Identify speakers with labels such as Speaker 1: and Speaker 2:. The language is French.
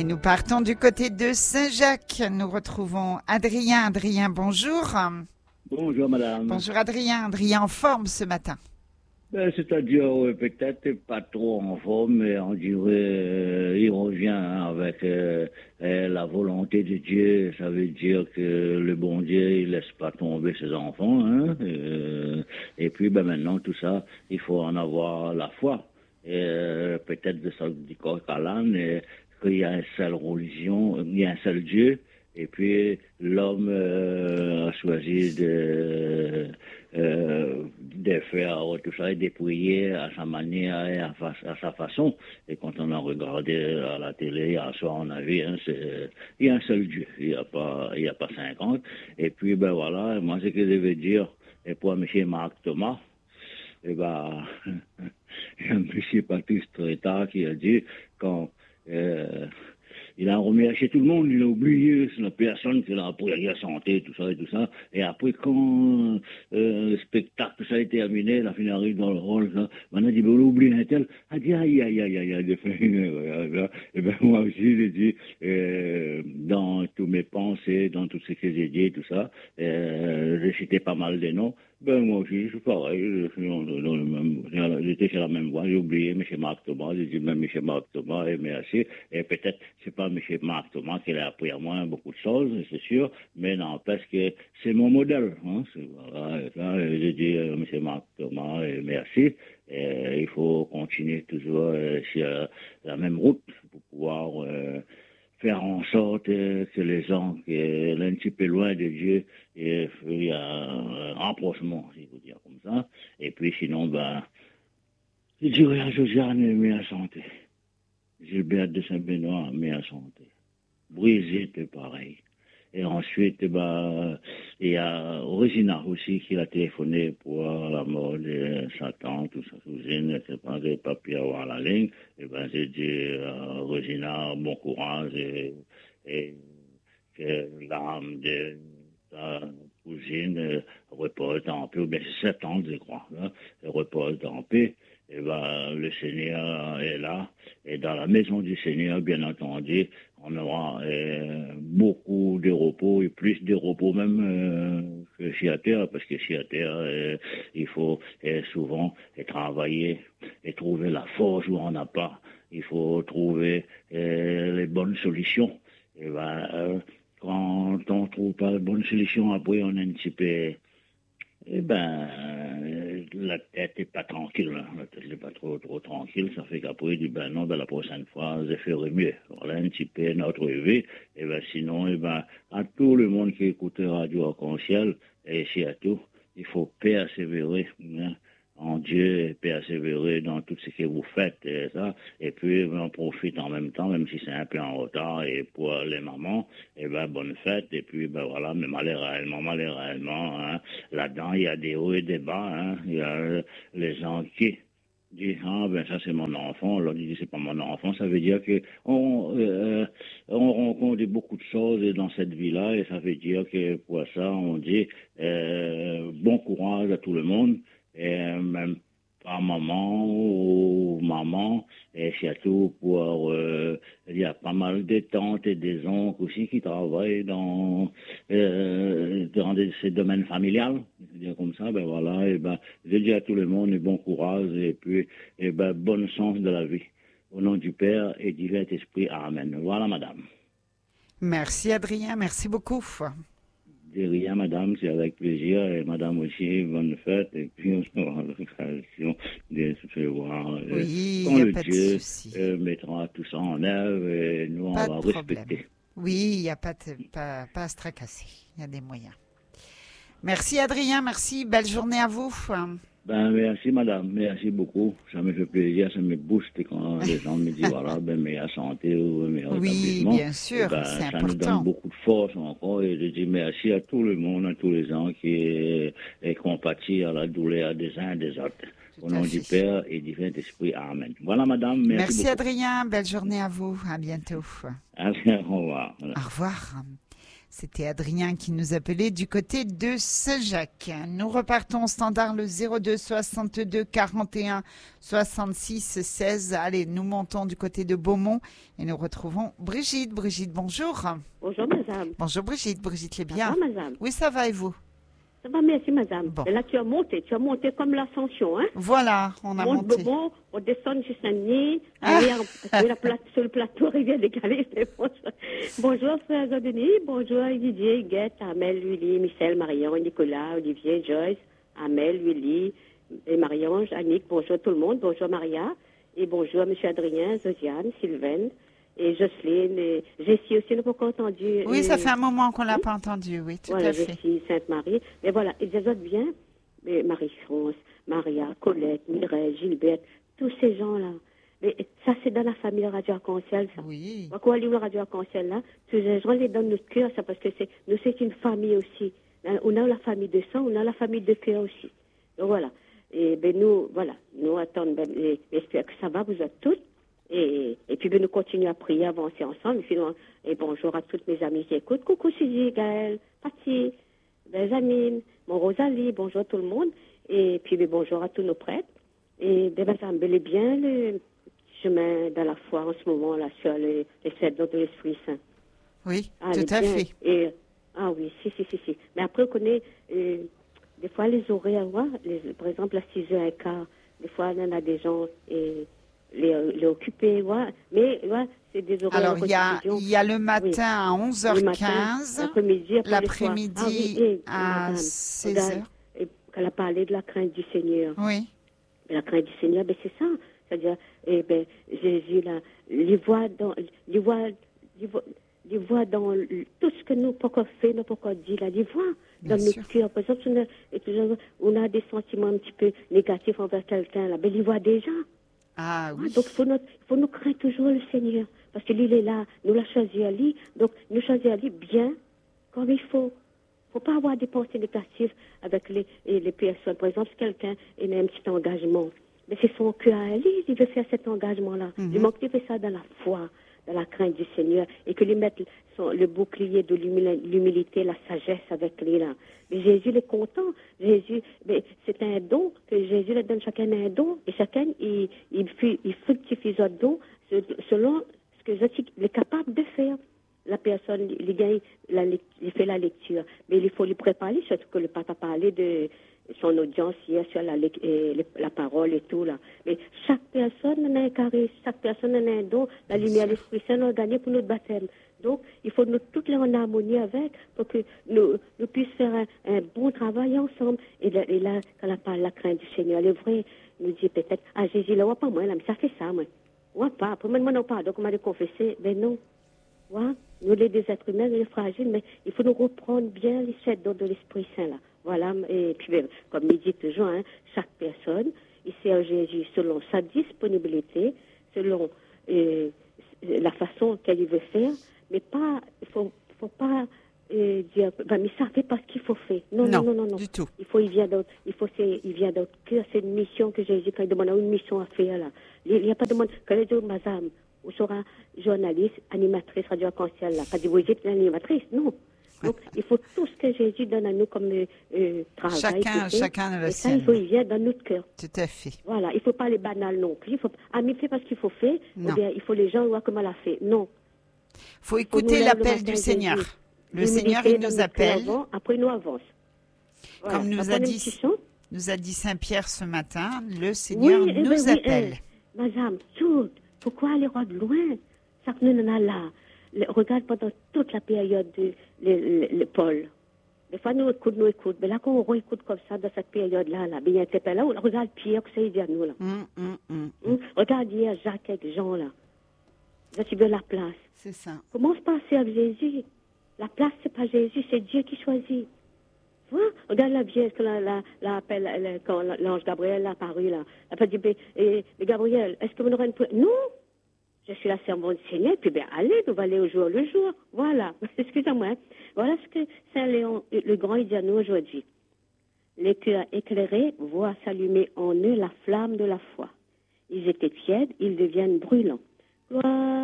Speaker 1: Et nous partons du côté de Saint-Jacques. Nous retrouvons Adrien. Adrien, bonjour.
Speaker 2: Bonjour madame.
Speaker 1: Bonjour Adrien. Adrien en forme ce matin.
Speaker 2: C'est-à-dire, peut-être pas trop en forme, mais on dirait, il revient avec la volonté de Dieu. Ça veut dire que le bon Dieu, il laisse pas tomber ses enfants. Hein, et puis, maintenant, tout ça, il faut en avoir la foi. Et peut-être de ça du corps qu'Alan, qu'il y a une seule religion, il y a un seul Dieu. Et puis, l'homme a choisi de faire tout ça et de prier à sa manière et à sa façon. Et quand on a regardé à la télé, hier soir, on a vu, il y a un seul Dieu, il n'y a pas 50. Et puis, voilà, moi, ce que je veux dire, et pour M. Marc Thomas, il y a M. Patrice Trétard qui a dit, quand il a remercié tout le monde, il a oublié la personne qui l'a pour la santé, tout ça et tout ça. Et après, quand le spectacle, ça a été terminé, il a fini arrive dans le rôle, ça, on a dit, on a oublié un tel. Il a dit, aïe, et moi aussi, j'ai dit, dans tous mes pensées, dans tout ce que j'ai dit, tout ça, j'ai cité pas mal de noms. Moi aussi, je suis pareil, j'étais sur la même voie, j'ai oublié M. Marc Thomas, j'ai dit même M. Marc Thomas et merci, et peut-être c'est pas M. Marc Thomas qui a appris à moi beaucoup de choses, c'est sûr, mais n'empêche que c'est mon modèle, hein, j'ai dit M. Marc Thomas et merci, et il faut continuer toujours sur la même route pour pouvoir faire en sorte que les gens qui sont un petit peu loin de Dieu, il y a un rapprochement, si vous dire comme ça. Et puis sinon, je dirais à Josiane, meilleure santé. Gilbert de Saint-Benoît, meilleure santé. Brigitte, pareil. Et ensuite, il y a Rosina aussi qui a téléphoné pour la mort de sa tante ou sa cousine, je pense que pas pu avoir la ligne. Et j'ai dit Rosina, bon courage et que l'âme de sa cousine repose en paix, ou bien c'est sa tante, je crois, hein, repose en paix. Et le Seigneur est là. Et dans la maison du Seigneur, bien entendu, on aura beaucoup de repos, et plus de repos même que chez la terre, parce que chez la terre, il faut souvent travailler et trouver la force où on n'a pas. Il faut trouver les bonnes solutions. Et quand on ne trouve pas les bonnes solutions, après on est un petit peu... la tête n'est pas tranquille, hein. La tête n'est pas trop tranquille, ça fait qu'après, il dit, non, la prochaine fois, je ferai mieux. Voilà un petit peu notre vie, sinon, à tout le monde qui écoute Radio Arc-en-Ciel, et surtout, il faut persévérer, hein, en Dieu, et persévérer dans tout ce que vous faites, et puis on profite en même temps, même si c'est un peu en retard, et pour les mamans, bonne fête, et puis voilà, mais malheureusement, hein, là-dedans, il y a des hauts et des bas, hein, il y a les gens qui disent, ça c'est mon enfant, l'autre dit c'est pas mon enfant, ça veut dire que on rencontre beaucoup de choses dans cette vie-là, et ça veut dire que pour ça, on dit bon courage à tout le monde, et même par maman, et surtout pour il y a pas mal de tantes et des oncles aussi qui travaillent dans ces domaines familiales, je veux dire comme ça, voilà, je dis à tout le monde bon courage et puis bonne chance de la vie. Au nom du Père et du Saint-Esprit, Amen. Voilà, madame.
Speaker 1: Merci Adrien, merci beaucoup.
Speaker 2: De rien, madame, c'est avec plaisir. Et madame aussi, bonne fête. Et puis, on aura l'occasion de se voir.
Speaker 1: Oui,
Speaker 2: quand
Speaker 1: le Dieu
Speaker 2: mettra tout ça en œuvre et nous, on va respecter.
Speaker 1: Oui, il n'y a pas à se tracasser. Il y a des moyens. Merci, Adrien. Merci. Belle journée à vous.
Speaker 2: Merci, madame. Merci beaucoup. Ça me fait plaisir. Ça me booste quand les gens me disent, voilà, meilleure santé ou meilleur établissement.
Speaker 1: Oui, bien sûr. C'est important.
Speaker 2: Ça nous donne beaucoup de force encore. Et je dis merci à tout le monde, à tous les gens qui compatissent à la douleur des uns et des autres. Au nom du Père et du Saint-Esprit. Amen. Voilà, madame.
Speaker 1: Merci Adrien. Belle journée à vous. À bientôt.
Speaker 2: Au revoir.
Speaker 1: Au revoir. C'était Adrien qui nous appelait du côté de Saint-Jacques. Nous repartons au standard le 02 62 41 66 16. Allez, nous montons du côté de Beaumont et nous retrouvons Brigitte. Brigitte, bonjour.
Speaker 3: Bonjour, madame.
Speaker 1: Bonjour Brigitte. Brigitte, les bien.
Speaker 3: Ça va, madame?
Speaker 1: Oui, ça va et vous?
Speaker 3: Ça va, merci, madame.
Speaker 1: Bon.
Speaker 3: Et là, tu as monté comme l'ascension, hein?
Speaker 1: Voilà, on a
Speaker 3: Monte
Speaker 1: monté.
Speaker 3: Beaumont, on descend jusqu'à Saint-Denis, sur le plateau Rivière-des-Galets. Bonjour, frère Denis. Bonjour, Didier, Guette, Amel, Willy, Michel, Marion, Nicolas, Olivier, Joyce, Amel, Willy, et Marie-Ange, Annick. Bonjour tout le monde. Bonjour, Maria. Et bonjour, M. Adrien, Josiane, Sylvain. Et Jocelyne, et Jessie aussi, on n'a pas encore entendu.
Speaker 1: Oui, ça fait un moment qu'on ne l'a pas entendu, oui, tout
Speaker 3: voilà,
Speaker 1: à fait.
Speaker 3: Jessie, Sainte-Marie. Mais voilà, ils les autres bien. Mais Marie-France, Maria, Colette, Mireille, Gilberte, tous ces gens-là. Mais ça, c'est dans la famille Radio Arc-en-Ciel, ça.
Speaker 1: Oui.
Speaker 3: Moi, quand on lit le Radio Arc-en-Ciel, là, tous les gens les donnent notre cœur, ça, parce que nous, c'est une famille aussi. On a la famille de sang, on a la famille de cœur aussi. Donc voilà. Et ben nous, voilà, nous attendons, j'espère que ça va, vous êtes tous. Et puis, nous continuons à prier, avancer ensemble. Et bonjour à toutes mes amies qui écoutent. Coucou Suzy, Gaëlle, Patty, Benjamin, mon Rosalie, bonjour tout le monde. Et puis, bonjour à tous nos prêtres. Et ça me bel et bien le chemin dans la foi en ce moment, là, sur les 7 dons de l'Esprit Saint.
Speaker 1: Oui, tout à fait.
Speaker 3: Ah oui, si. Mais après, on connaît, des fois, les horaires, par exemple, à 6h15, des fois, il y en a des gens... les occuper, mais c'est des horaires.
Speaker 1: Alors, il y a le matin à 11h15, l'après-midi à 16h.
Speaker 3: Elle a parlé de la crainte du Seigneur.
Speaker 1: Oui.
Speaker 3: La crainte du Seigneur, c'est ça. C'est-à-dire, Jésus, là, il voit dans tout ce que nous pouvons faire, nous pouvons dire, là, il voit dans notre cœur. Par exemple, on a des sentiments un petit peu négatifs envers quelqu'un, là, il voit déjà.
Speaker 1: Ah oui.
Speaker 3: Donc, il faut nous craindre toujours le Seigneur. Parce que lui, il est là. Nous l'a choisi à lui. Donc, nous choisir à lui bien comme il faut. Il ne faut pas avoir des pensées négatives avec les personnes. Par exemple, si quelqu'un a un petit engagement, mais c'est son cœur à lui. Il veut faire cet engagement-là. Il manque de faire ça dans la foi, dans la crainte du Seigneur. Et que lui mette le bouclier de l'humilité, la sagesse avec lui, là. Mais Jésus, il est content. Jésus, c'est un don que Jésus lui donne chacun un don. Et chacun, il fructifie ce don selon ce que il est capable de faire. La personne, il fait la lecture. Mais il faut lui préparer, surtout que le papa parlait de son audience hier sur la parole et tout, là. Mais chaque personne a un charisme, chaque personne a un don. La lumière de l'Esprit Saint a gagné pour notre baptême. Donc, il faut nous toutes les en harmonie avec pour que nous puissions faire un bon travail ensemble. Et là, quand on parle de la crainte du Seigneur, le vrai nous dit peut-être, Jésus, là, pas moi, là, mais ça fait ça, moi. Pas. Pour moi, non, pas. Donc, on m'a confessé, ben non. Nous, les des êtres humains, nous, les fragiles, mais il faut nous reprendre bien les 7 dons de l'Esprit Saint, là. Voilà, et puis, comme il dit toujours, chaque personne, il sert Jésus selon sa disponibilité, selon la façon qu'elle veut faire, mais pas, il faut pas dire, mais ça fait pas ce qu'il faut faire. Non.
Speaker 1: Du tout.
Speaker 3: Il vient d'autre cœur. C'est une mission que Jésus, quand il demande une mission à faire, là. Il n'y a pas de demande, quand il dit, madame, ou sera journaliste, animatrice, radio arc-en-ciel, là. Pas dire, vous êtes l'animatrice, non. Donc, il faut tout ce que Jésus donne à nous comme travail.
Speaker 1: Chacun a le
Speaker 3: sien. Et ça, il vient dans notre cœur.
Speaker 1: Tout à fait.
Speaker 3: Voilà, il ne faut pas les banal non plus. Mais fait parce qu'il faut faire, ou bien il faut les gens voir comment elle a fait. Non.
Speaker 1: Il faut écouter l'appel du Seigneur. Le Seigneur, il nous appelle.
Speaker 3: Après, nous avance.
Speaker 1: Voilà. Comme nous a dit Saint-Pierre ce matin, le Seigneur nous appelle.
Speaker 3: Madame, pourquoi aller de loin? Ça que nous en a là. Regarde pendant toute la période de Paul. Des fois, nous écoutons. Mais là, quand on réécoute comme ça, dans cette période-là, il y a un peu là, on regarde Pierre, que ça dit à nous, là. Regarde hier Jacques avec Jean, là. Là, tu veux la place.
Speaker 1: C'est ça.
Speaker 3: Comment se passer avec Jésus? La place, c'est pas Jésus, c'est Dieu qui choisit. Regarde la vieille, quand l'ange Gabriel a apparu, là. Elle a dit, Gabriel, est-ce que vous n'aurez une... Non! Je suis la servante du Seigneur, puis allez, nous allons aller au jour le jour. Voilà, excusez-moi. Voilà ce que Saint Léon, le Grand, il dit à nous aujourd'hui. Les cœurs éclairés voient s'allumer en eux la flamme de la foi. Ils étaient tièdes, ils deviennent brûlants. Gloire